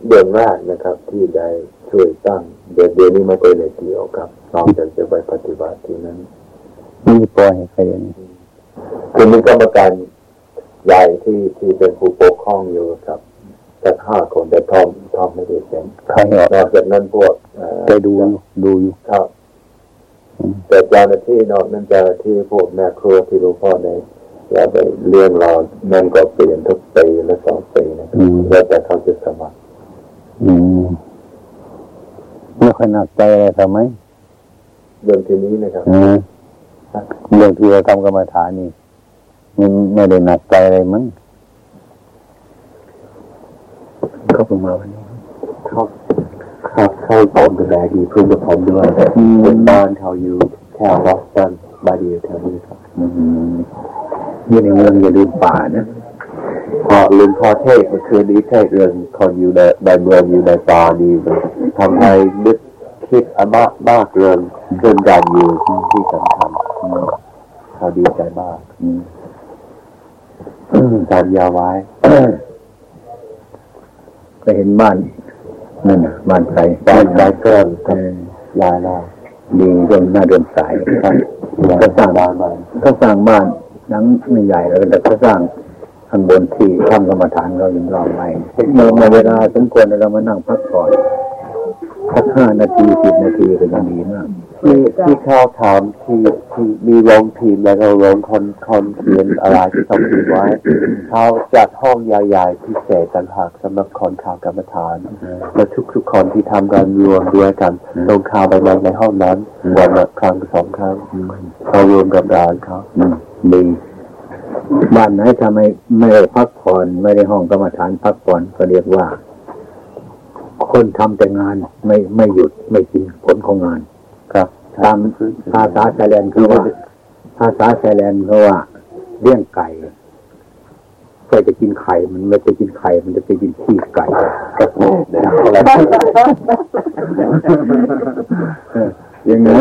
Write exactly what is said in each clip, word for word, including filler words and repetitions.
เบื้องแรกนะครับที่ได้ช่วยตั้งเดี๋ยวเดี๋ยวนี้ไม่ค่อยได้เกี่ยวกับนอกจากจะไปปฏิบัติที่นั้นนี่ปล่อยใครอย่างนี้คือมีกรรมการใหญ่ที่ที่เป็นผู้ปกครองอยู่ครับแต่ห้าคนแต่ทอมทอมไม่ได้เป็นใครนอกจากนั้นพวกไปดูดูอยู่ครับแต่เจ้าหน้าที่นอกนั้นเจ้าหน้าที่พวกแม่ครัวที่หลวงพ่อในแล้วไปเลี้ยงเรานั่นก็เปลี่ยนทุกปีและสองปีนะครับแล้วแต่เขาจะสมัครอืมไม่ค่อยหนักใจอะไรทำไหมเรื่องที่นี้นะครับเรื่องที่เราทำกรรมฐานนี่มันไม่ได้หนักใจอะไรมั้งเขาเพิ่งมาวันนี้เขาครับเขาตอบดูแลดีเพื่อนกับผมด้วยเป็นบ้านเขาอยู่แถวบอสตันบาดีแถวนี้ครับนี่ในเมืองอย่าลืมป่านะพอลืมพอเทศเมื่อคืนนี้เทศเรื่องคนอยู่ในในเมืองอยู่ในป่าดีทำให้นึกคิดอมากมากเรื่องเรื่องการอยู่ที่สำคัญเขาดีใจมากการยาไว้ก็เห็นบ้านนั่นน่ะบ้านใครบ้านบ้านเกินลายลาดีเรื่องหน้าเดินสายก็สร้างบ้านก็สร้างบ้านหลังไม่ใหญ่แล้วแต่ก็สร้างข้างบนที่ทำกรรมฐานเรายังรอไว้เมื่อเวลาสมควรเรามานั่งพักผ่อนสักห้านาทีสิบนาทีก็ยังดีมากที่ที่เขาถามที่ที่มีโรงพิมพ์แล้วก็โรงคนคนเขียนอะไรที่เขาพิมพ์ไว้เขาจัดห้องใหญ่ๆพิเศษต่างหากสำหรับคนข่าวกรรมฐานและทุกๆคนที่ทำการรวมด้วยกันลงข่าวไปในห้องนั้นวันละครั้งสองครั้งเขารวมกับงานเขาดีบ้านไหนทำไมไม่ได้พักผ่อนไม่ได้ห้องกรรมฐานพักผ่อนก็เรียกว่าคนทำแต่งานไม่ไม่หยุดไม่กินผลของงานครับตามภาษาไทยแลนด์คือว่าภาษาไทยแลนด์เขาว่าเลี้ยงไก่ใครจะกินไข่มันไม่จะกินไข่มันจะไปกินขี้ไก่อะไรอย่างนี้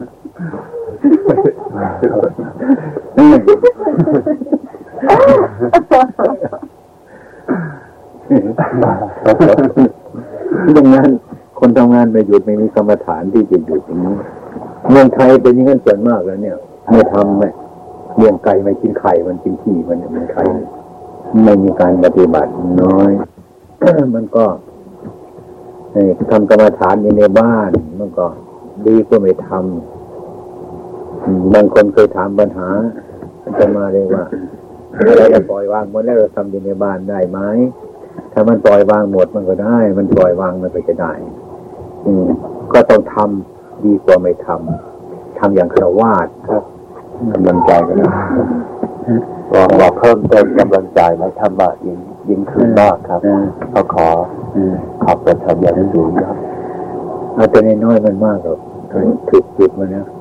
ดังนั้นคนทำงานไม่หยุดไม่มีกรรมฐานที่จะหยุดอย่างนี้เมืองไทยเป็นอย่างนั้นส่วนมากแล้วเนี่ยไม่ทำไม่เลี้ยงไก่ไม่กินไข่มันกินขี้มันเมืองไทยไม่มีการปฏิบัติน้อย มันก็ทำกรรมฐานอยู่ในบ้านมันก็ดีกว่าไม่ทำบางคนเคยถามปัญหาจะมาเลยว่าเราจะปล่อยวางหมดแล้วเราทำอยู่ในบ้านได้ไหมถ้ามันปล่อยวางหมดมันก็ได้มันปล่อยวางมันก็จะได้อืมก็ต้องทำดีกว่าไม่ทำทำอย่างฆราวาสครับกำลังใจกันนะบอกบอกเพิ่มเติมกำลังใจและธรรมะยิ่งยิ่งขึ้นมากครับเขาขอขอบเป็นธรรมอย่างสูงครับเอาแต่น้อยมันมากหรอกถูกจุดมาเนี่ย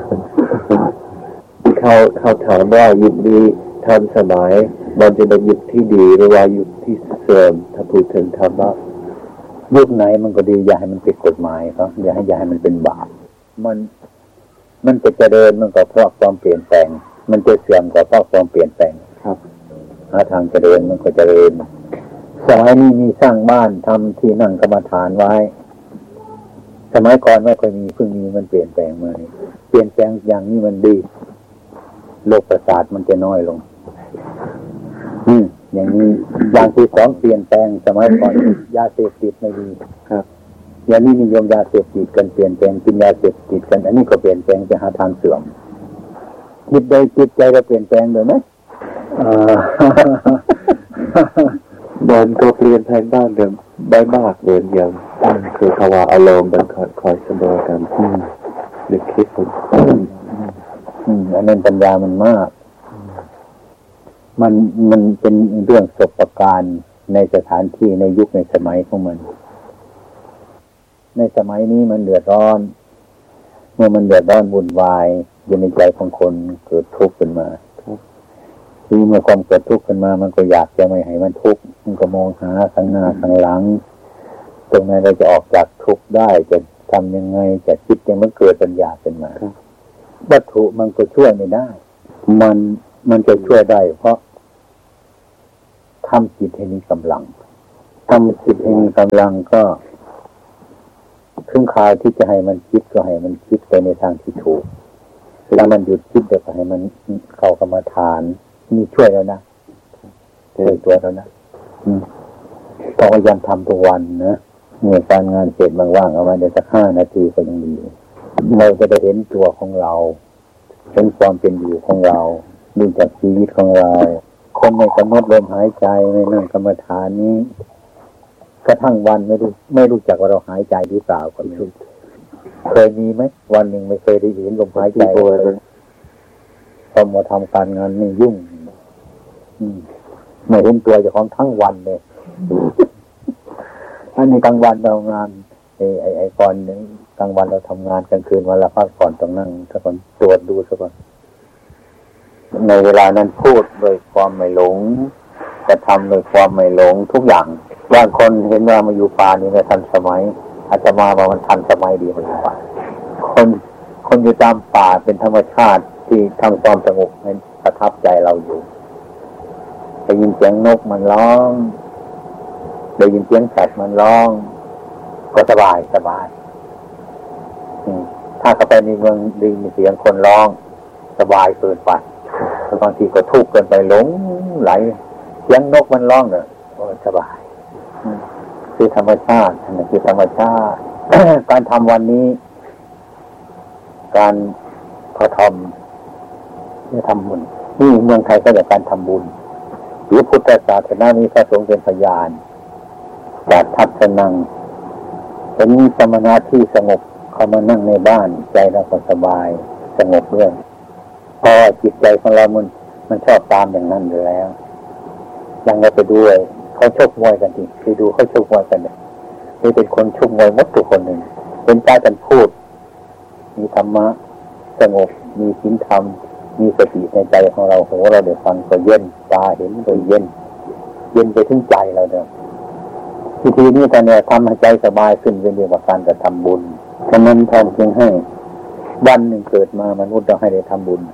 เขาเขาถามว่ายุคนี้ทันสมัยมันจะเป็นยุคที่ดีหรือว่ายุคที่เสื่อมถ้าพูดถึงธรรมะยุคไหนมันก็ดีอย่าให้มันผิดกฎหมายครับอย่าให้อย่าให้มันเป็นบาปมันมันจะเจริญมันก็เพราะความเปลี่ยนแปลงมันจะเสื่อมก็เพราะความเปลี่ยนแปลงครับหาทางเจริญมันก็เจริญสมัยนี้มีสร้างบ้านทำที่นั่งกรรมฐานไว้สมัยก่อนไม่ค่อยมีเพิ่งมีมันเปลี่ยนแปลงมาเปลี่ยนแปลงอย่างนี้มันดีโรคประสาทมันจะน้อยลงอืมอย่างนี้อย่างที่สองเปลี่ยนแปลงสมัยก่อนยาเสพติดไม่ดีครับอย่างนี้นิยมยาเสพติดกันเปลี่ยนแปลงกินยาเสพติดกันอันนี้ก็เปลี่ยนแปลงไปหาทางเสื่อมจิตใจจิตใจก็เปลี่ยนแปลงเลยไหมอ่าบอลก็เปลี่ยนแปลงบ้างเดิมได้มากเลยอย่างคือภาวะอารมณ์มันคอยเสมอกันนึกคิดผมอืมอันนั้นปัญญามันมากมันมันเป็นเรื่องประสบการณ์ในสถานที่ในยุคในสมัยของมันในสมัยนี้มันเดือดร้อนเมื่อมันเดือดร้อนวุ่นวายอยู่ในใจของคนเกิดทุกข์ขึ้นมาทีเมื่อความเกิดทุกข์ขึ้นมามันก็อยากจะไม่ให้มันทุกข์มันก็มองหาข้างหน้าข้างหลังตรงไหนเราจะออกจากทุกข์ได้จะทำยังไงจะคิดยังมันเกิดปัญญาขึ้นมาวัตถุมันก็ช่วยไม่ได้มันมันจะช่วยได้เพราะทำจิตให้มีกำลังทำจิตให้มีกำลังก็ถึงคราวที่จะให้มันคิดก็ให้มันคิดไปในทางที่ถูกถ้ามันหยุดคิดเดี๋ยวก็ให้มันเข้ากรรมฐานนี่ช่วยแล้วนะช่วยตัวแล้วนะอืมต้องพยายามทำทุกวันนะเมื่อการงานเสร็จว่างๆเอาไว้เดี๋ยวสักห้านาทีก็ยังดีเราจะได้เห็นตัวของเราเห็นความเป็นอยู่ของเราดูจากชีวิตของเราคนในกำหนดลมหายใจในนั่งกรรมฐานนี้กระทั่งวันไม่รู้ไม่รู้จักว่าเราหายใจหรือเปล่าก็ไม่รู้เคยมีไหมวันหนึ่งไม่เคยได้เห็นลมหายใจเลยพอมาทำการงานนี่ยุ่งไม่เห็นตัวเจ้าของทั้งวันเลยอันนี้กลางวันเรางานไอ้ไอ้ไอ้ก่อนนึงกลางวันเราทำงานกลางคืนวันละพักผ่อนต้องนั่งสักคนตรวจดูสักคนในเวลานั้นพูดโดยความไม่หลงกระทำโดยความไม่หลงทุกอย่างบางคนเห็นว่ามาอยู่ป่านี่ไม่ทันสมัยอาจจะมาว่ามันทันสมัยดีมันอยู่ป่าคนคนอยู่ตามป่าเป็นธรรมชาติที่ทำความสงบให้ประทับใจเราอยู่ได้ยินเสียงนกมันร้องได้ยินเสียงสัตว์มันร้องก็สบายสบายถ้าเข้าไปในเมืองได้ยินเสียงคนร้องสบายเกินไปบางทีก็ทุกข์เกินไปหลงไหลเสียงนกมันร้องเนี่ยสบายคือธรรมชาตินั่นคือธรรมชาติ การทำวันนี้การพอทำจะทำบุญนี่เมืองไทยก็จะการทำบุญหรือพุทธศาสนามีพระสงฆ์เป็นพยานจากทัศนังเป็นสมณะที่สงบเขามานั่งในบ้านใจเราก็สบายสงบเรื่องพอจิตใจของเรามันมันชอบตามอย่างนั้นอยู่แล้วยังเราไปด้วยเขาชกมวยกันจริงไปดูเขาชกมวยกันเนี่ยนี่เป็นคนชกมวยมดทุกคนหนึ่งเป็นใจกันพูดมีธรรมะสงบมีศีลธรรมมีสติในใจของเราหูเราเดี๋ยวฟังก็เย็นตาเห็นก็เย็นเย็นไปถึงใจเราเนี่ยวิธีนี้ตอนนี้ทำให้ใจสบายขึ้นเป็นเรื่องของการกระทำบุญฉะนั้นท่านจึงให้วันหนึ่งเกิดมามนุษย์ต้องให้ได้ทำบุญ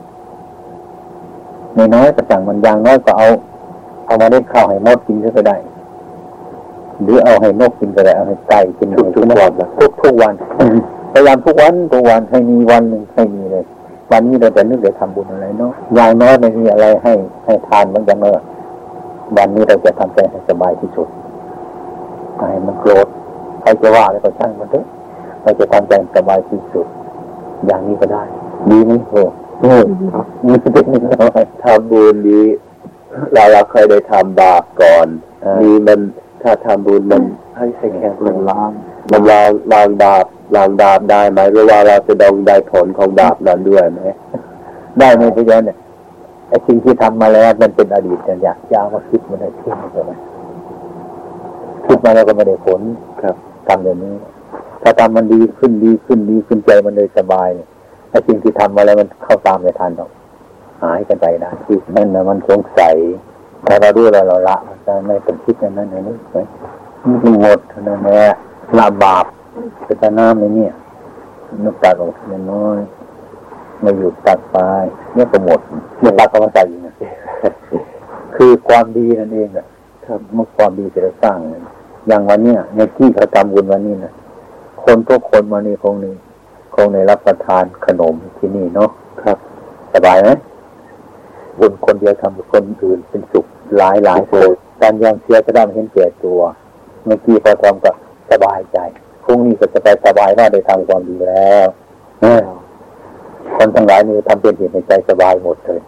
ในน้อยประจังมันอย่างน้อยก็เอาเอามาได้ข้าวให้มดกินก็ได้หรือเอาให้นกกินก็ได้เอาให้ไก่กินทุกทุกวันทุกทุกวันพยายามทุกวันทุกวันให้มีวันหนึ่งให้มีเลยวันนี้เราจะนึกจะทำบุญอะไรเนาะอย่างน้อยไม่มีอะไรให้ให้ทานเหมือนกันเนอะวันนี้เราจะทำใจให้สบายที่สุดให้มันโกรธใครจะว่าอะไรก็ช่างมันเถอะเราจะทำใจสบายที่สุดอย่างนี้ก็ได้ดีไหมโอ้โหมีเทคนิคอะไรทำบุญดีเราเราเคยได้ทำบาปก่อนมีมันถ้าทำบุญมันให้ใช้แค่มันล้างมันล้างล้างบาปล้างบาปได้ไหมหรือว่าเราจะต้องได้ผลของบาปนั้นด้วยไหมได้ไหมพี่ย้อนเนี่ยไอ้สิ่งที่ทำมาแล้วมันเป็นอดีตกันอยากยาวมาคิดมันได้ทิ้งใช่ไหมคิดมาแล้วก็ไม่ได้ผลครับทำอย่างนี้ถ้าทำมันดีขึ้นดีขึ้นดีขึ้นใจมันเลยสบายไอ้สิ่งที่ทำมาแล้วมันเข้าตามไม่ทันหรอกหายกันไปได้ที่นั่นนะมันสงสัยถ้าเรารู้แล้วเราละมันจะไม่เป็นคิดอย่างนั้นอย่างนี้ไหมมันหมดเท่านั้นแหละละบาปเป็นตาน้ำในเนี่ยนึกตักออกน้อยไม่หยุดตักไปเนี่ยก็หมดเนี่ยตักก็มาใส่อยู่นะคือความดีนั่นเองอ่ะครับเมื่อความดีที่เราสร้างอย่างวันเนี้ยในที่เขาทำบุญวันนี้นะคนทุกคนมานี่คงนี่คงในรับประทานขนมที่นี่เนาะครับสบายไหมบุญคนเดียวทำคนอื่นเป็นสุขหลายหลายคนการยอมเสียก็ได้เห็นแก่ตัวเมื่อกี้พอทำก็สบายใจพรุ่งนี้ก็จะไปสบายว่าได้ทำความดีแล้วคนทั้งหลายนี่ทำเป็นเหตุในใจสบายหมดเลย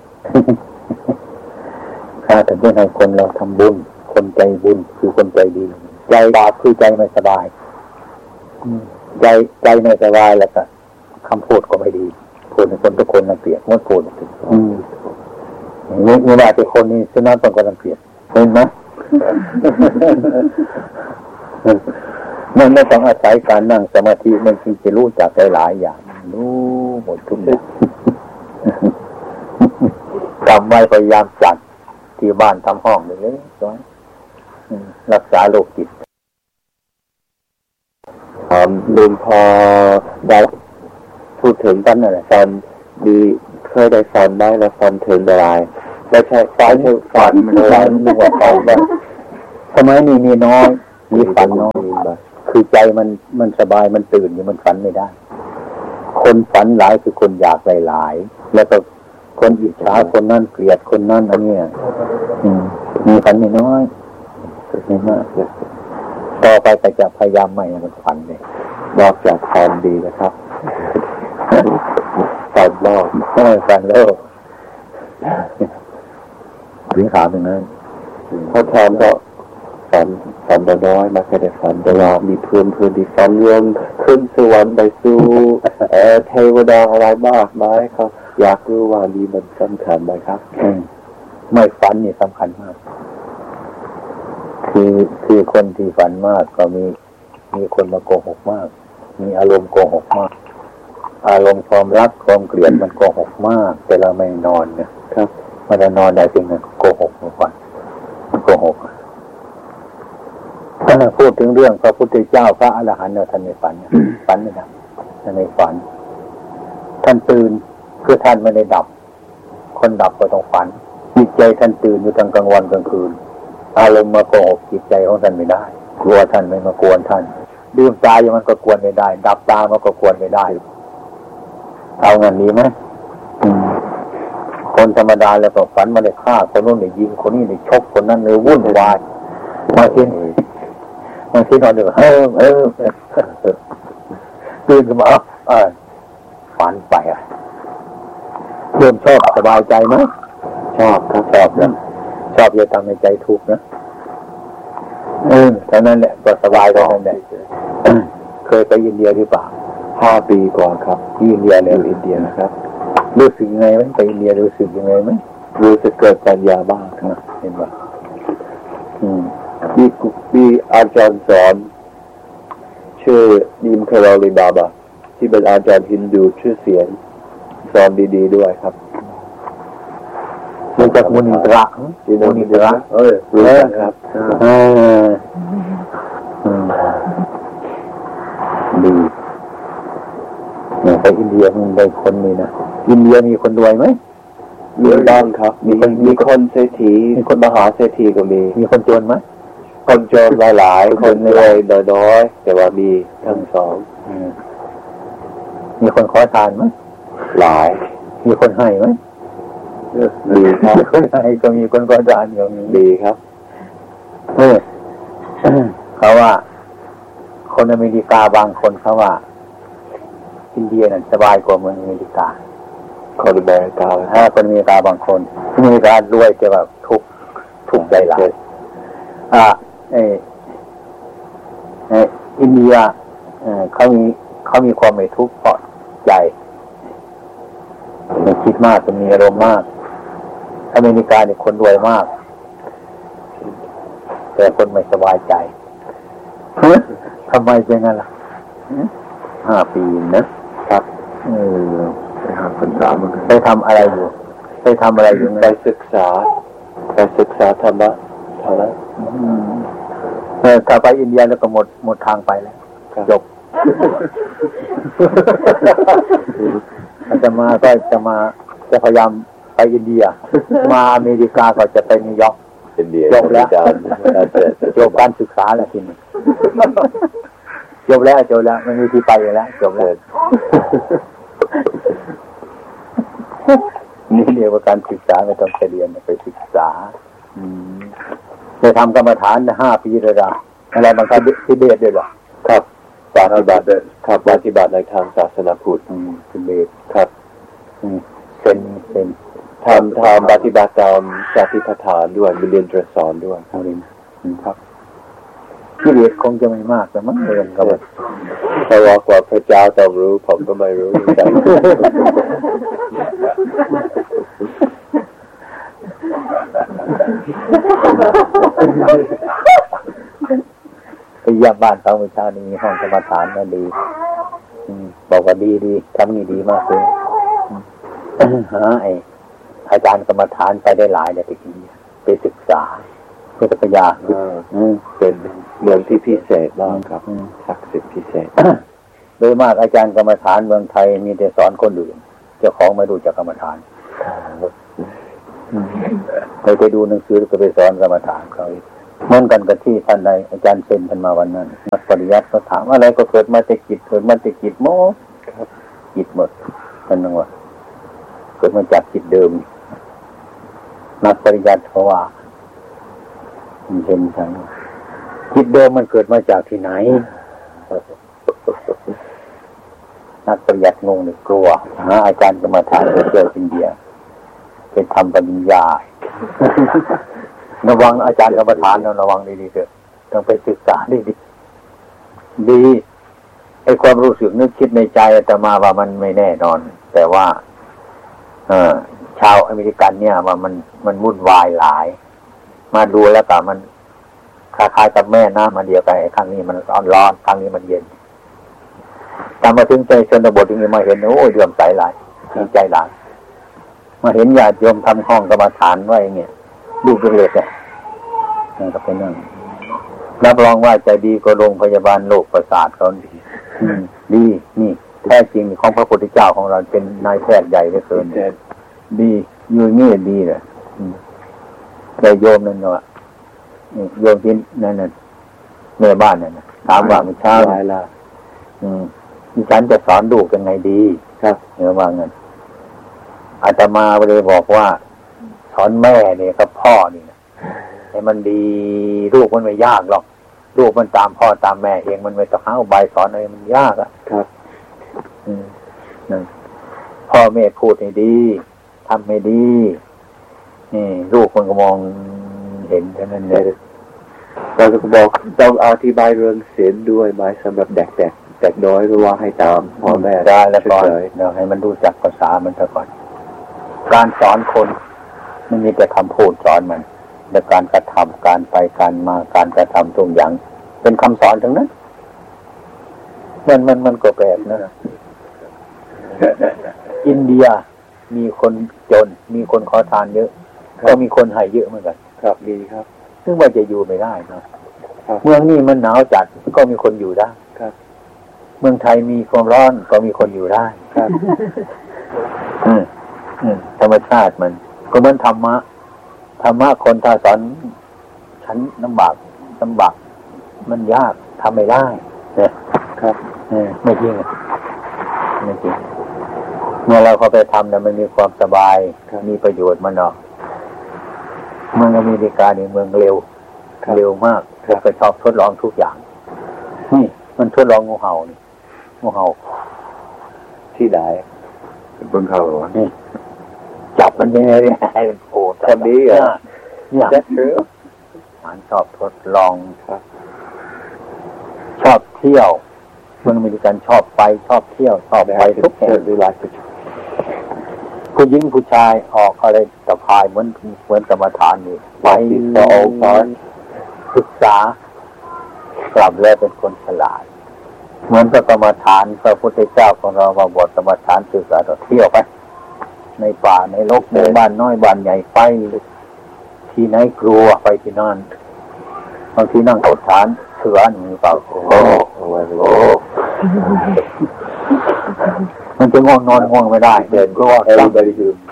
ถ้าถึงให้คนเราทำบุญคนใจบุญคือคนใจดีใจบาปคือใจไม่สบายใจใจไม่สบายแล้วก็คำพูดก็ไม่ดีพูดในคนทุกคนน่าเกลียดงดพูดอืมนี่นี่ว่าแต่คนนี้ฉะนั้นต้องการรังเกียจเห็นไหม มันไม่ต้องอาศัยการนั่งสมาธิมันจึงจะรู้จักได้หลายอย่างรู้หมดทุกอย่างจำไว้พยายามจัดที่บ้านทำห้องเลยเลยรักษาโรคจิตลืมพอได้พูดถึงกันอะไรตอนดีเคยได้ฟันได้แล้วฟันถึงอะไรไม่ใช่ฟันถึงฟันมันอะไรนึกว่าฟันแบบสมัยนี้มีน้อยมีฝันน้อยคือใจมันมันสบายมันตื่นอยู่มันฝันไม่ได้คนฝันหลายคือคนอยากหลายๆแล้วก็คนอิจฉาคนนั่นเกลียดคนนั่นอันนี้มีฝันไม่น้อยไม่มากต่อไปแต่จะพยายามใหม่มันฝันเลยนอกจากความดีนะครับฝันโลกไม่ฝันโลกถึงข่าวหนึ่งนั้นเขาทำก็ฝันฝันน้อยมาแค่ได้ฝันแต่เรามีเพื่อนเพื่อนที่ฝันเรื่องขึ้นสวรรค์ไปสู่เออเทวดาอะไรมากมายเขาอยากรู้ว่านี่มันสำคัญไหมครับไม่ฝันนี่สำคัญมากคือคือคนที่ฝันมากก็มีมีคนมาโกหกมากมีอารมณ์โกหกมากอารมณ์ความรักความเกลียดมันโกหกมากแต่เราไม่นอนนะครับมันจะนอนได้จริงนะโกหกมาฝันมันโกหกถ้าพูดถึงเรื่องพระพุทธเจ้าพระอรหันต์เนี่ยท่านไม่ฝันฝันไม่ดับท่านไม่ฝันท่านตื่นคือท่านไม่ได้ดับคนดับก็ต้องฝันจิตใจท่านตื่นอยู่ทั้งกลางวันกลางคืนอารมณ์มาโกหกจิตใจของท่านไม่ได้กลัวท่านไม่มากวนท่านดื่มตาอย่างมันก็กวนไม่ได้ดับตามันก็กวนไม่ได้เอาเงินนี้ไหมคนธรรมดาแล้วก็ฝันมาได้ฆ่าคนนู้นได้ยิงคนนี้ได้ชกคนนั้นเลยวุ่นวายมาทีมาทีนอนเดี๋ยวเออเออตื่นขึ้นมาเออฝันไปอ่ะเริ่มชอบสบายใจไหมชอบครับชอบนะชอบอย่าทำให้ใจทุกข์นะเออเท่านั้นแหละก็สบายเท่านั้นแหละเคยไปอินเดียหรือเปล่าห้าปีก่อนครับที่อินเดียแล้วอินเดียนะครับรู้สึกยังไงไหมไปอินเดียรู้สึกยังไงไหมรู้สึกเกิดปัญญาบ้างนะเห็นป่ะมีมีอาจารย์สอนชื่อนิมคาราลีบาบาที่เป็นอาจารย์ฮินดูชื่อเสียงสอนดีๆด้วยครับรู้จักมุนิตระมุนิตระเออรู้จักครับดีไปอินเดียมันได้คนนี่นะอินเดียมีคนรวยไหมมีบ้างครับมีมีคนเศรษฐีมีคนมหาเศรษฐีก็มีมีคนจนไหมคนจนหลายๆคนรวยน้อยๆแต่ว่ามีทั้งสองมีคนขอทานไหมหลายมีคนให้ไหมดีครับคนให้ก็มีคนขอทานก็มีดีครับเออเขาว่าคนอเมริกาบางคนเขาว่าอินเดียนั่นสบายกว่าเมืองอเมริกาคนอเมริกาถ้าคนอเมริกาบางคนอเมริการวยจะแบบทุกทุกใจหลายอ่าเอออินเดียเออเขามีเขามีความไม่ทุกข์เพราะใจไม่คิดมากจะมีอารมณ์มากอเมริกาเนี่ยคนรวยมากแต่คนไม่สบายใจทำไมเป็นงั้นล่ะห้าปีนะครับเออไปหาคนสามไปทำอะไรอยู่ไปทำอะไรอยู่ไปศึกษาไปศึกษาธรรมะเท่านั้นเออถ้าไปอินเดียแล้วก็หมดหมดทางไปแล้วจบอาจจะมาก็จะมาจะพยายามไปอินเดียมาอเมริกาก็จะไปนิวยอร์กจบแล้วจบการศึกษาแล้วทีนี้จบแล้วจบแล้วมันมีที่ไปแล้วจบแล้วนี่เรียกว่าการศึกษาไม่ต้องไปเรียนไปศึกษาไปทำกรรมฐานห้าปีเลยนะอะไรบางครั้งที่เบสด้วยหรอครับปฏิบัติครับปฏิบัติในทางศาสนาพุทธที่เบสครับเป็นเป็นทำทำปฏิบัติตามสติปัฏฐานด้วยเรียนตรสอนด้วยครับกิเลสคงจะไม่มากแต่มันเรียนกับเพราะว่ากว่าพระเจ้าต้องรู้ผมก็ไม่รู้เหมือนกันไปเยี่ยมบ้านเขาเมื่อเช้านี้ห้องกรรมฐานน่ะดีบอกว่าดีดีทำนี่ดีมากเลยหาไออาจารย์กรรมฐานไปได้หลายเนี่ยไปกินไปศึกษาเพื่อปัญญาเป็นเมืองที่พิเศษมากครับศักดิ์สิทธิ์พิเศษโดยมากอาจารย์กรรมฐานเมืองไทยมีแต่สอนคนอื่นเจ้าของไม่รู้จักกรรมฐานไปไปดูหนังสือก็ไปสอนกรรมฐานเขาเหมือนกันกับที่ท่านใดอาจารย์เซนท่านมาวันนั้นนักปริยัติก็ถามอะไรก็เกิดมาจากจิตเกิดมาจากจิตหมดครับจิตหมดท่านว่าเกิดมาจากจิตเดิมนักปริยัติเขาว่ามันเป็นทั้งจิตเดิมมันเกิดมาจากที่ไหนนักปริยัติงงเลยกลัวนะอาจารย์กรรมฐานไปเที่ยวอินเดียไปทำปริญญาระวังอาจารย์กรรมฐานระวังดีๆเถอะต้องไปศึกษาดีๆดีไอ้ความรู้สึกนึกคิดในใจอาตมาว่ามันไม่แน่นอนแต่ว่าเออชาวอเมริกันเนี่ยว่ามันมันวุ่นวายหลายมาดูแล้วก็มันคล้ายๆกับแม่น้ำมาเดียวกันไอ้ครั้งนี้มันร้อนร้อนครั้งนี้มันเย็นตามมาถึงใจชนบทถึงมาเห็นโอ้ยเลื่อมใสหลายดีใจหลายมาเห็นญาติโยมทำห้องกรรมฐานไว้เนี่ยลูกเล็กๆเนี่ยนั่นก็เป็นนั่นรับรองว่าจะดีกว่าโรงพยาบาลโรคประสาทเขาดีดีนี่แท้จริงของพระพุทธเจ้าของเราเป็นนายแพทย์ใหญ่เหลือเกินดีอยู่นี่ดีเลยแต่โยมนั่นเนาะโยมที่นั่นน่ะแม่บ้านนั่นนะถามว่าเมื่อเช้าอะไรล่ะอืมดิฉันจะสอนลูกยังไงดีครับเนื้อว่างั้นอาตมาเลยบอกว่าสอนแม่เนี่ยกับพ่อนี่นะให้มันดีลูกมันไม่ยากหรอกลูกมันตามพ่อตามแม่เองมันไม่ต้องหาอุบายสอนอะไรมันยากอ่ะครับอืมนั่นพ่อแม่พูดให้ดีทำให้ดีนี่ลูกมันก็มองเห็นเท่านั้นเลยเราจะบอกต้องอธิบายเรื่องศีลด้วยไหมสำหรับเด็กๆ เด็กน้อยหรือว่าให้ตามพ่อแม่ได้แล้วก่อนเดี๋ยวให้มันรู้จักภาษามันซะก่อนการสอนคนไม่มีแต่คำพูดสอนมันแต่การกระทำการไปการมาการกระทำทุกอย่างเป็นคำสอนทั้งนั้นมันมันมันก็แปลกนะอินเดียมีคนจนมีคนขอทานเยอะก็มีคนให้เยอะเหมือนกันครับดีครับซึ่งว่าจะอยู่ไม่ได้นะเมืองนี้มันหนาวจัดก็มีคนอยู่ได้ครับเมืองไทยมีความร้อนก็มีคนอยู่ได้ครับอืมอืมธรรมชาติมันก็เหมือนธรรมะธรรมะคนถ้าสอนฉันลำบากลำบากมันยากทำไม่ได้เนี่ยครับเออไม่จริงไม่จริงเมื่อเราเข้าไปทำเนี่ยมันมีความสบายมีประโยชน์มันเนาะเมืองอเมริกาเนี่ยเมืองเร็วเร็วมากแล้วก็ชอบทดลองทุกอย่างนี่มันทดลองงูเห่านี่งูเห่าที่ไหนเป็นบนเขานี่จับมันยังไงเนี่ยโอ้ทำดีอ่ะเนี่ยมันชอบทดลองครับชอบเที่ยวเมืองอเมริกันชอบไปชอบเที่ยวชอบไปทุกแห่งเวลาผู้หญิงผู้ชายออกอะไรตะพายเหมือนเหมือนกรรมฐานนี่ไปต่อพอศึกษากลับแล้วเป็นคนฉลาดเหมือนกับกรรมฐานพระพุทธเจ้าของเรามาบวชกรรมฐานศึกษาเที่ยวไปในป่าในโลกในบ้านน้อยบ้านใหญ่ไปที่ไหนกลัวไปที่นั่นบางทีนั่งอดทานเสือหนีเปล่าโอ้โหมันจะง่วงนอนง่วงไม่ได้เดินก็ว่าเราไปยืม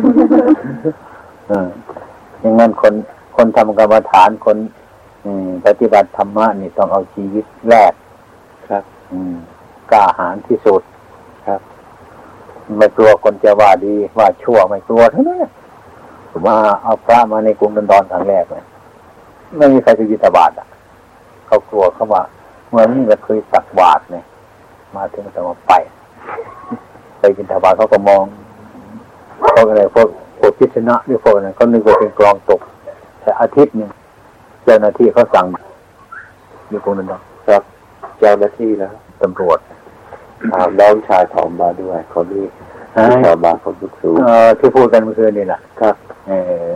อย่างนั้นคนคนทำกรรมฐานคนปฏิบัติธรรมะนี่ต้องเอาชีวิตแรกครับกล้าหาญที่สุดครับไม่กลัวคนจะว่าดีว่าชั่วไม่กลัวเท่านั้นมาเอาพระมาในกรุงดอนดอนครั้งแรกเลยไม่มีใครไปบิณฑบาตอ่ะเขากลัวเขาว่าเมื่อนี้เราเคยสักบาตรเนี่ยมาถึงแต่ว่าไปไปบิณฑบาตเขาก็มองพวกอะไรพวกพวกพิษณะหรือพวกนั้นเขานึกว่าเป็นกลองตกแต่อาทิตย์นึงเจ้าหน้าที่เขาสั่งอยู่กรุงดอนดอนครับเจ้าหน้าที่แล้วตำรวจถามน้องชายของมาด้วยคนนี้ชาวบ้านคนสูงเออที่พูดกันเมื่อคืนนี่แหละครับเออ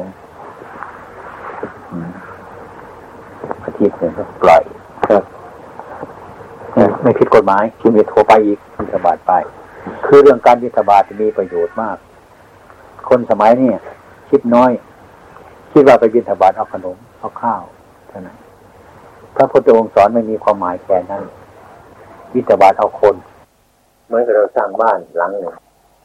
อาทิตย์หนึ่งก็ปล่อยครับไม่ผิดกฎหมายคุณจะโทรไปอีกบิณฑบาตไปคือเรื่องการบิณฑบาตมีประโยชน์มากคนสมัยนี้คิดน้อยคิดว่าไปบิณฑบาตเอาขนมเอาข้าวเท่านั้นพระพุทธองค์สอนไม่มีความหมายแค่นั้นบิณฑบาตเอาคนเหมือนกับเราสร้างบ้านหลังหนึ่ง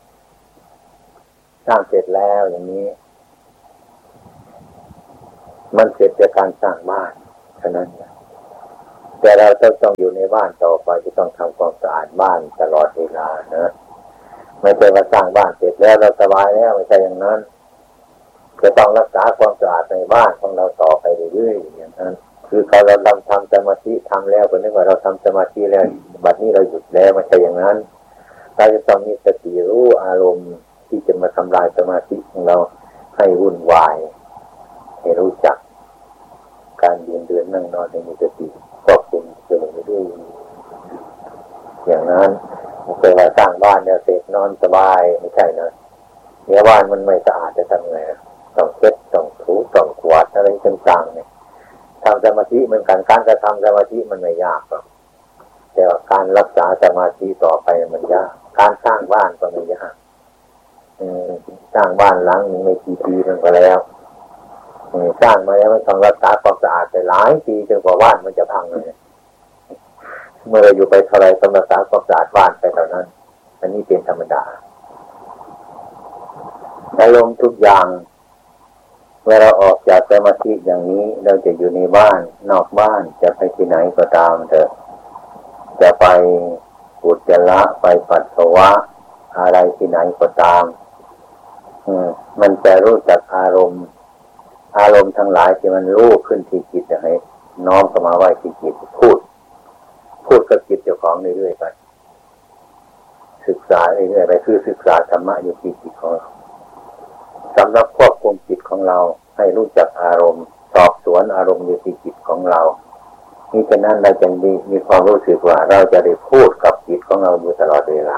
สร้างเสร็จแล้วอย่างนี้มันเสร็จจากการสร้างบ้านเท่านั้นแต่เราต้องต้องอยู่ในบ้านต่อไปจะต้องทำความสะอาดบ้านตลอดเวลานะไม่ใช่ว่าสร้างบ้านเสร็จแล้วเราสบายแล้วไม่ใช่อย่างนั้นจะต้องรักษาความสะอาดในบ้านของเราต่อไปเรื่อยๆอย่างนั้นคือเขาเราทำทำสมาธิทำแล้วก็นึกว่าเราทำสมาธิแล้วบัดนี้เราหยุดแล้วไม่ใช่อย่างนั้นเราจะต้องมีสติรู้อารมณ์ที่จะมาทำลายสมาธิของเราให้วุ่นวายให้รู้จักการยืนเดินนั่งนอนในมีสติควบคุมเฉยๆด้วยอย่างนั้นไม่ใช่ว่าสร้างบ้านเนี่ยเสร็จนอนสบายไม่ใช่นะเนี่ยบ้านมันไม่สะอาดจะทำไงต้องเช็ดต้องถูต้องกวาดอะไรต่างๆเนี่ยทำสมาธิเหมือนกันการกระทำสมาธิมันไม่ยากหรอกแต่ว่าการรักษาสมาธิต่อไปมันยากการสร้างบ้านก็ไม่ยากสร้างบ้านหลังนึงไม่กี่ปีมันก็แล้วสร้างมาแล้วมันต้องรักษาความสะอาดไปหลายปีจนกว่าบ้านมันจะพังเลยเมื่อเราอยู่ไปเท่าไรต้องรักษาความสะอาดบ้านไปเท่านั้นอันนี้เป็นธรรมดาอารมณ์ทุกอย่างเมื่อเราออกจากสมาธิอย่างนี้เราจะอยู่ในบ้านนอกบ้านจะไปที่ไหนก็ตามเถอะจะไปอุจจาระไปปัสสาวะอะไรที่ไหนก็ตามมันจะรู้จักอารมณ์อารมณ์ทั้งหลายที่มันรู้ขึ้นที่จิตให้น้อมเข้ามาไว้ที่จิตพูดพูดกับจิตเจ้าของเรื่อยๆไปศึกษาเรื่อยๆไปคือศึกษาธรรมะอยู่ที่จิตของเราสำหรับควบคุมจิตของเราให้รู้จักอารมณ์สอบสวนอารมณ์อยู่ที่จิตของเรานี่ฉะนั้นเราจึงมีมีความรู้สึกว่าเราจะได้พูดกับจิตของเราอยู่ตลอดเวลา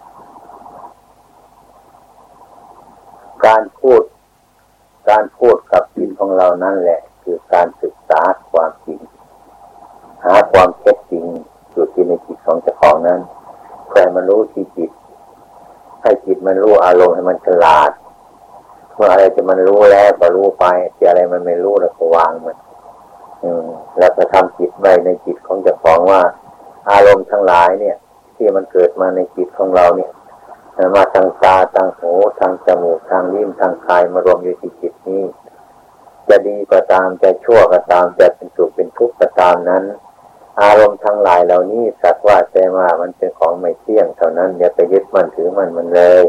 การพูดการพูดกับจิตของเรานั่นแหละคือการศึกษาความจริงหาความเท็จจริงอยู่ที่ในจิตของเจ้าของนั้นเพื่อมันรู้ที่จิตให้จิตมันรู้อารมณ์ให้มันฉลาดเมื่ออะไรจะมันรู้แล้วก็รู้ไปที่อะไรมันไม่รู้แล้วก็วางมันอืมแล้วก็ทำจิตไว้ในจิตของเจ้าของว่าอารมณ์ทั้งหลายเนี่ยที่มันเกิดมาในจิตของเราเนี่ยมาทางตาทางหูทางจมูกทางลิ้นทางกายมารวมอยู่ที่จิตนี้จะดีก็ตามจะชั่วก็ตามจะเป็นสุขเป็นทุกข์ก็ตามนั้นอารมณ์ทั้งหลายเหล่านี้สักว่าแต่ว่ามันเป็นของไม่เที่ยงเท่านั้นอย่าไปยึดมั่นถือมันมันเลย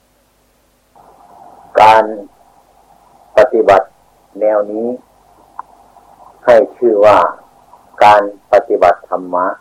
การปฏิบัติแนวนี้ให้ชื่อว่าการปฏิบัติธรรมะ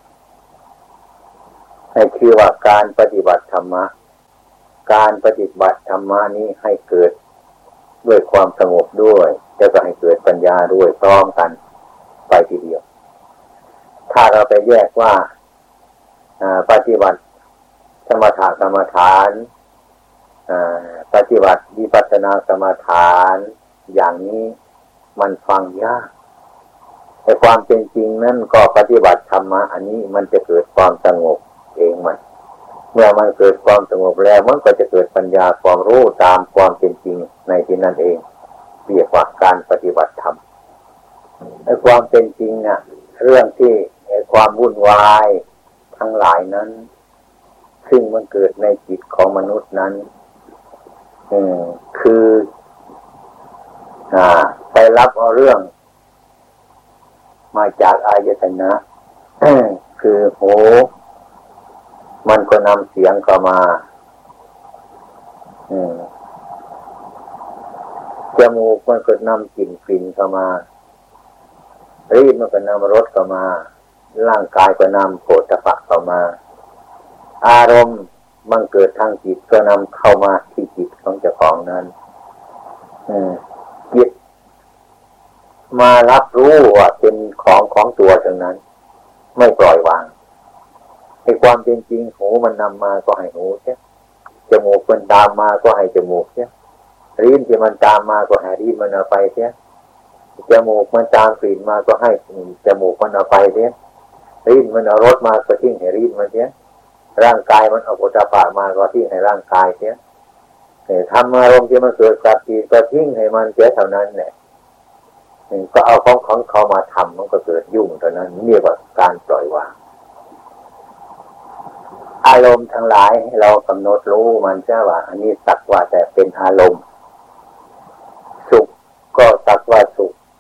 ให้ชื่อว่าการปฏิบัติธรรมะการปฏิบัติธรรมะนี้ให้เกิดด้วยความสงบด้วยแล้วก็ให้เกิดปัญญาด้วยพร้อมกันไปทีเดียวถ้าเราไปแยกว่าปฏิบัติสมถะกรรมฐานปฏิบัติวิปัสสนาสมาทานอย่างนี้มันฟังยากแต่ความเป็นจริงนั้นก็ปฏิบัติธรรมะอันนี้มันจะเกิดความสงบเองมันเมื่อมันเกิดความสงบแล้วมันก็จะเกิดปัญญาความรู้ตามความเป็นจริงในที่นั่นเองเรียกว่าการปฏิบัติธรรมไอ้ความเป็นจริงน่ะเรื่องที่ไอ้ความวุ่นวายทั้งหลายนั้นซึ่งมันเกิดในจิตของมนุษย์นั้นอืมคืออ่าไปรับเอาเรื่องมาจากอายตนะคือโหมันก็นำเสียงเข้ามาอืมจมูกมันก็นำกลิ่นกลิ่นเข้ามาลิ้นมันก็นำรสเข้ามาร่างกายก็นำโผฏฐัพพะเข้ามาอารมณ์มันเกิดทางจิตก็นำเข้ามาที่จิตของเจ้าของนั้นจิตมารับรู้ว่าเป็นของของตัวทั้งนั้นไม่ปล่อยวางให้ความเป็นจริงหูมันนำมาก็ให้หูเสียจมูกมันตามมาก็ให้จมูกเสียลิ้นที่มันตามมาก็ให้ลิ้นมันเอาไปเสียจมูกมันตามกลิ่นมาก็ให้จมูกมันเอาไปเสียลิ้นมันเอารสมาก็ทิ้งให้ลิ้นมันเสียร่างกายมันเอาโผฏฐัพพะมาก็ทิ้งให้ร่างกายเสียทำอารมณ์ที่มันเกิดกับจิตก็ทิ้งให้มันเสียเท่านั้นแหละก็เอาของของเขามาทำมันก็เกิดยุ่งเท่านั้นเรียกว่าการปล่อยวางอารมณ์ทั้งหลายเรากำหนดรู้มันใช่ว่าอันนี้สักว่าแต่เป็นอารมณ์สุขก็สักว่าสุข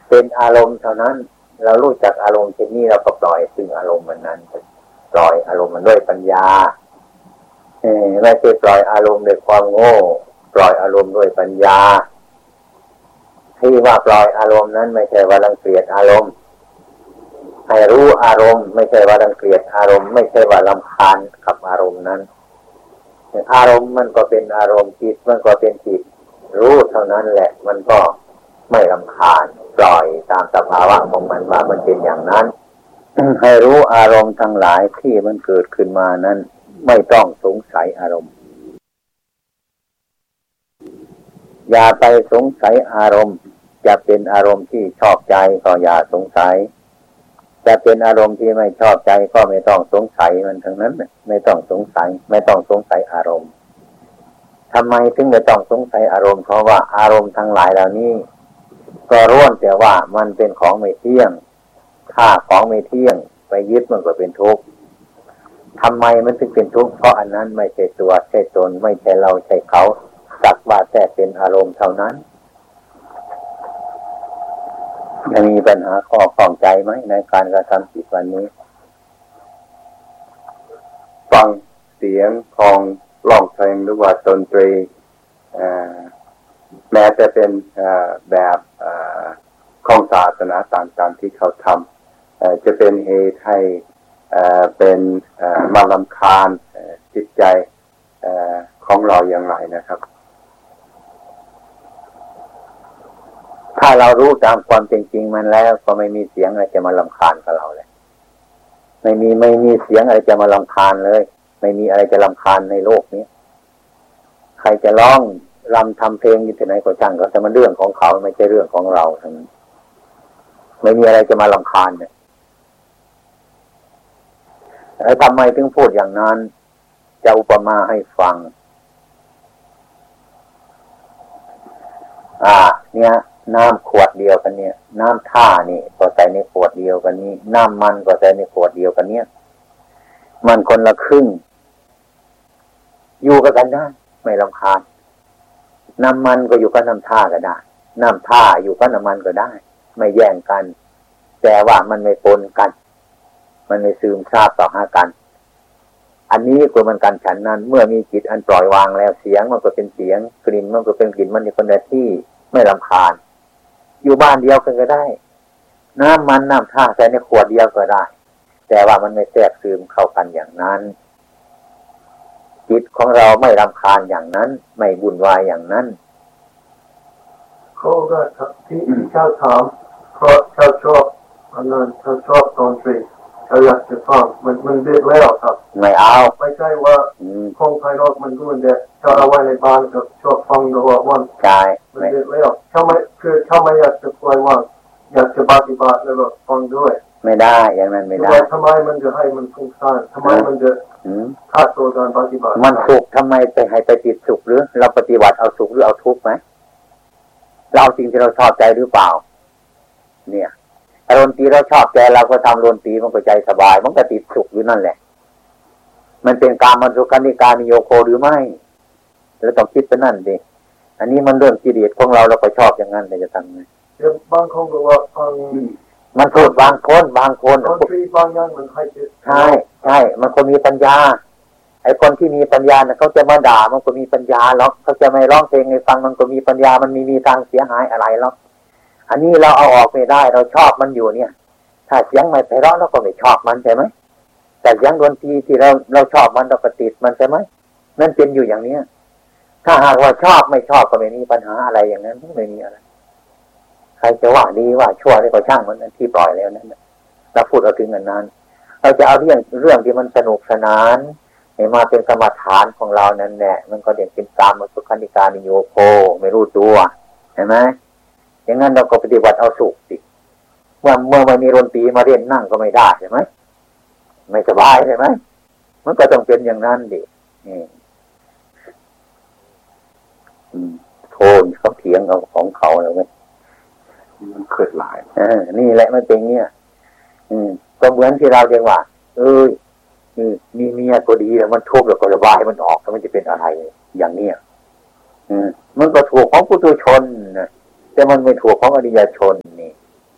เป็นอารมณ์เท่านั้นเรารู้จักอารมณ์เช่นนี้เราก็ปล่อยซึ่งอารมณ์มันนั้นปล่อยอารมณ์มันด้วยปัญญาเออไม่ใช่ปล่อยอารมณ์ด้วยความโง่ปล่อยอารมณ์ด้วยปัญญาที่ว่าปล่อยอารมณ์นั้นไม่ใช่ว่ารังเกียจอารมณ์ให้รู้อารมณ์ไม่ใช่ว่ารังเกียจอารมณ์ไม่ใช่ว่ารำคาญกับอารมณ์นั้นอารมณ์มันก็เป็นอารมณ์จิตมันก็เป็นจิตรู้เท่านั้นแหละมันก็ไม่รำคาญปล่อยตามสภาวะของมันว่ามันเป็นอย่างนั้น ให้รู้อารมณ์ทั้งหลายที่มันเกิดขึ้นมานั้นไม่ต้องสงสัยอารมณ์อย่าไปสงสัยอารมณ์จะเป็นอารมณ์ที่ชอบใจก็อย่าสงสัยจะเป็นอารมณ์ที่ไม่ชอบใจก็ไม่ต้องสงสัยมันทั้งนั้นไม่ต้องสงสัยไม่ต้องสงสัยอารมณ์ทำไมถึงไม่ต้องสงสัยอารมณ์เพราะว่าอารมณ์ทั้งหลายเหล่านี้ก็ล้วนแต่ว่ามันเป็นของไม่เที่ยงถ้าของไม่เที่ยงไปยึดมันก็เป็นทุกข์ทำไมมันถึงเป็นทุกข์เพราะอันนั้นไม่ใช่ตัวใช่ตนไม่ใช่เราใช่เขาสักว่าแต่เป็นอารมณ์เท่านั้นจะมีปัญหาข้อข้องใจไหมในการกระทำจิตวันนี้ฟังเสียงของร้องเพลงหรือว่าดนตรีแม้จะเป็นแบบของศาสนาต่างๆที่เขาทำจะเป็นเหตุให้เป็นมารำคาญจิตใจของเราอย่างไรนะครับถ้าเรารู้ตามความจริงๆมันแล้วก็ไม่มีเสียงอะไรจะมารำคาญกับเราเลยไม่มีไม่มีเสียงอะไรจะมารำคาญเลยไม่มีอะไรจะรำคาญในโลกนี้ใครจะร้องรำทำเพลงอยู่ที่ไหนก็ช่างก็แต่มันเรื่องของเขาไม่ใช่เรื่องของเราทั้งนั้นไม่มีอะไรจะมารำคาญเนี่ยแล้วทำไมถึงพูดอย่างนั้นจะอุปมาให้ฟังอ่าเนี่ยน้ำขวดเดียวกันเนี่ยน้ำท่านี่ก็ใส่ในขวดเดียวกันนี้น้ำมันก็ใส่ในขวดเดียวกันเนี่ยมันคนละครึ่งอยู่กันได้ไม่รำคาญน้ำมันก็อยู่กับน้ำท่าก็ได้น้ำท่าอยู่กับน้ำมันก็ได้ไม่แย่งกันแต่ว่ามันไม่ปนกันมันไม่ซึมซาบต่อหากันอันนี้ก็มันกันฉันนั้นเมื่อมีจิตอันปล่อยวางแล้วเสียงมันก็เป็นเสียงกลิ่นมันก็เป็นกลิ่นมันในคนใดที่ไม่รำคาญอยู่บ้านเดียวกันก็ได้น้ำมันน้ำท่าใส่ในขวดเดียวก็ได้แต่ว่ามันไม่แทรกซึมเข้ากันอย่างนั้นจิตของเราไม่รำคาญอย่างนั้นไม่วุ่นวายอย่างนั้นเขาก็ที่เจ้าถามเพราะเจ้าชอบอันนั้นเจ้าชอบดนตรีเขาอยากจะฟังมันมันเด็ดแล้วครับไม่เอาไม่ใช่ว่าคงภายนอกมันก็มันเด็ดเจ้าเอาไว้ในบ้านก็ชอบฟังตลอดวันใช่มันเด็ดแล้วเขาไม่คือเขาไม่อยากจะปล่อยว่างอยากจะปฏิบัติแล้วก็ฟังด้วยไม่ได้อย่างนั้นไม่ได้ทำไมมันจะให้มันฟุ้งซ่านทำไมมันจะขาดตัวการปฏิบัติมันสุขทำไมไปให้ไปติดสุขหรือเราปฏิบัติเอาสุขหรือเอาทุกข์ไหมเราจริงที่เราชอบใจหรือเปล่าเนี่ยอารมณ์ตีเราชอบใจเราก็ทำดนตรีมันก็ใจสบายมันก็ติดสุขอยู่นั่นแหละมันเป็นการมันสุขันธิการนิโยโคหรือไม่เราต้องคิดไปนั่นดิอันนี้มันเรื่องกิเลสของเราเราก็ชอบอย่างนั้นแต่จะทำไงบางคนก็ว่าฟังมันพูดบางคนบางคนดนตรีบางอย่างมันให้ใช่ใช่มันคนมีปัญญาไอ้คนที่มีปัญญาเนี่ยเขาจะมาด่ามันก็มีปัญญาหรอกเขาจะไม่ร้องเพลงให้ฟังมันก็มีปัญญามันมีมีทางเสียหายอะไรหรอกอันนี้เราเอาออกไม่ได้เราชอบมันอยู่เนี่ยถ้าเสียงไม่ไพเราะเราก็ไม่ชอบมันใช่ไหมแต่เสียงดนตรีที่เราเราชอบมันเราก็ติดมันใช่ไหมนั่นเป็นอยู่อย่างเนี้ยถ้าหากว่าชอบไม่ชอบก็ไม่มีปัญหาอะไรอย่างนั้นไม่มีอะไรใครจะว่าดีว่าชั่วนี่ก็ช่างมันที่ปล่อยแล้วนั่นเราพูดเอาถึงอันนั้นเราจะเอาเรื่องเรื่องที่มันสนุกสนานให้มาเป็นกรรมฐานของเรานั่นแหละมันก็เด่นเป็นตามสุขันธิการนิโยโคไม่รู้ตัวเห็นไหมอย่างนั้นเราก็ปฏิบัติเอาสุขสิเมื่อเมื่อไม่มีดนตรีมาเรียนนั่งก็ไม่ได้ใช่ไหมไม่สบายใช่ไหมมันก็ต้องเป็นอย่างนั้นดินี่โทนเขาเถียงเอาของเขาแล้วไหมมันเกิดหลายอ่านี่แหละมันเป็นเงี้ยอืมก็เหมือนที่เราเรียกว่าเอ้ยมีเมียก็ดีแล้วมันทุกข์แล้วก็ระบายมันออกแล้วมันจะเป็นอะไรอย่างเนี้ยอืมมันก็ถูกของปุถุชนนะแต่มันไม่ถูกของอริยชนนี่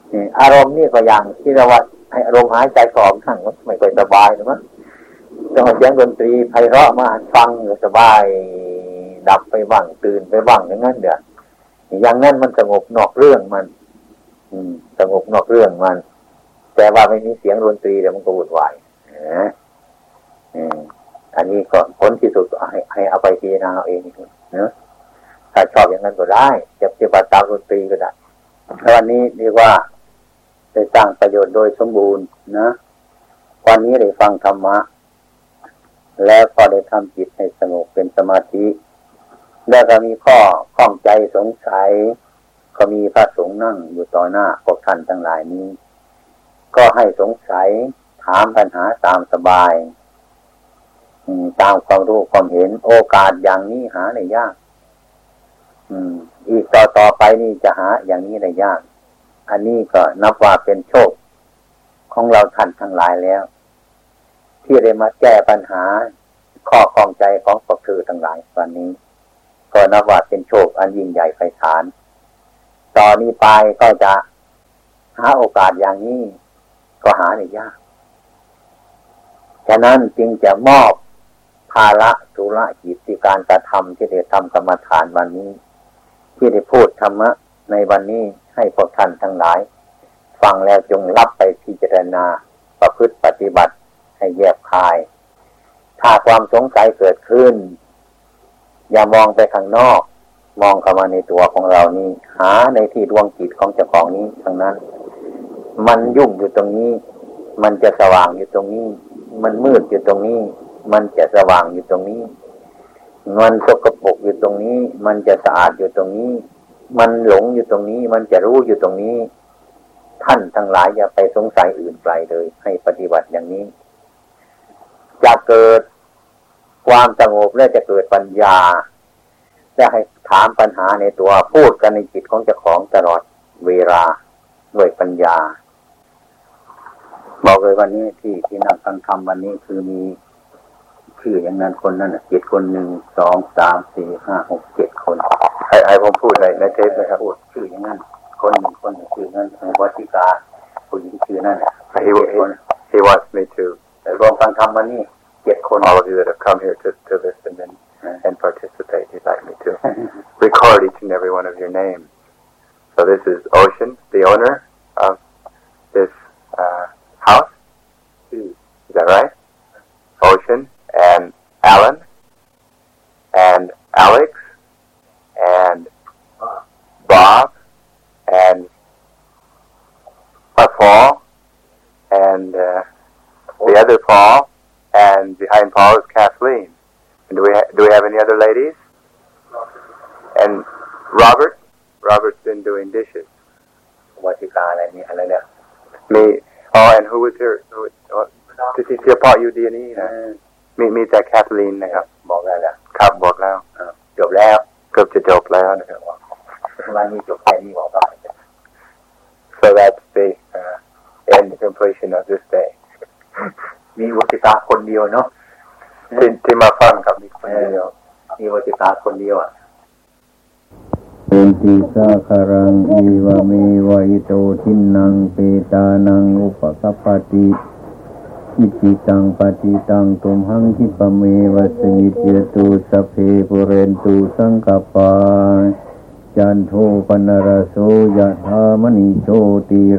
อารมณ์นี่ก็อย่างที่เราว่าให้อารมณ์หายใจสองทั้งไม่ค่อยสบายหรือมั้งต้องเสียงดนตรีไพเราะมาฟังสบายดับไปบ้างตื่นไปบ้างอย่างนั้นเดี๋ยวอย่างนั้นมันสงบนอกเรื่องมันอืมสงบนอกเรื่องมันแต่ว่าไม่มีเสียงดนตรีเดี๋ยวมันก็วุ่นวายนะอืมอันนี้ก็ผลที่สุดให้ให้เอาไปพิจารณาเอาเองนะถ้าชอบอย่างนั้นก็ได้จะปฏิบัติตามดนตรีก็ได้วันนี้เรียกว่าได้สร้างประโยชน์โดยสมบูรณ์นะวันนี้ได้ฟังธรรมะแล้วก็ได้ทำจิตให้สงบเป็นสมาธิแล้วก็มีข้อข้องใจสงสัยก็มีพระสงฆ์นั่งอยู่ต่อหน้าพวกท่านทั้งหลายนี้ก็ให้สงสัยถามปัญหาตามสบายตามความรู้ความเห็นโอกาสอย่างนี้หาได้ยากอีกต่อต่อไปนี่จะหาอย่างนี้ได้ยากอันนี้ก็นับว่าเป็นโชคของเราท่านทั้งหลายแล้วที่ได้มาแก้ปัญหาข้อข้องใจของพวกเธอทั้งหลายวันนี้ก็นับว่าเป็นโชคอันยิ่งใหญ่ไพศาลต่อนนี้ไปก็จะหาโอกาสอย่างนี้ก็หาได้ยากฉะนั้นจึงจะมอบภาระธุระกิจการกระทำที่ได้ทำกรรมฐานวันนี้ที่ได้พูดธรรมะในวันนี้ให้พวกท่านทั้งหลายฟังแล้วจงรับไปพิจารณาประพฤติปฏิบัติให้แยบคายถ้าความสงสัยเกิดขึ้นอย่ามองไปข้างนอกมองเข้ามาในตัวของเรานี้หาในที่ดวงจิตของเจ้าของนี้ทั้งนั้นมันยุ่งอยู่ตรงนี้มันจะสว่างอยู่ตรงนี้มันมืดอยู่ตรงนี้มันจะสว่างอยู่ตรงนี้มันสกปรกอยู่ตรงนี้มันจะสะอาดอยู่ตรงนี้มันหลงอยู่ตรงนี้มันจะรู้อยู่ตรงนี้ท่านทั้งหลายอย่าไปสงสัยอื่นไกลเลยให้ปฏิบัติอย่างนี้จะเกิดความสงบและจะเกิดปัญญาจะให้ถามปัญหาในตัวพูดกันในจิตของเจ้าของตลอดเวลาด้วยปัญญาบอกเลยวันนี้ที่ที่นั่งฟังธรรมวันนี้คือมีชื่ออย่างนั้นคนนั้นเจ็ดคนหนึ่งสองสามสี่ห้าหกเจ็ดคนไอ้ไอ้ผมพูดในในเทปนะครับพูดชื่ออย่างนั้นคนหนึ่งคนชื่อนั้นวัชิกาผู้หญิงชื่อนั้น he he wants me to แต่รวมฟังธรรมวันนี้เจ็ดคน all of you that have come here to to listen and and participate he'd like me to record each and every one of your names so this is Ocean the owner of this uh, house is that right Ocean and Alan and Alex and Bob and Paul and uh, the other Paul and behind Paul is Kathleen and do we ha- do we have any other ladies and Robert Robert's been doing dishes วัชิกาอะไรนี่อะไรเนี่ย me oh and who was here who oh, ที่ที่เสียพ่ออยู่ดีนี่นะมีมีแต่แคทลีนนะครับบอกแล้วล่ะครับบอกแล้วจบแล้วเกือบจะจบแล้วนะครับวันนี้จบแค่นี้บอกได้ so that's the uh, end completion of this day มีวัชิกาคนเดียวเนาะที่ที่มาฟังครับมีคนเดียวมีวัชิกาคนเดียวอ่ะเป็นติสาคารังอีวะเมวะอิโตทินังเปตานังอุปกัปปติอิจิตังปฏิตังตุมหังคิปะเมวะสมิจเจตุสัพเพปุเรนตุสังกปปาจันโทปนรโสยะธามณิโชติ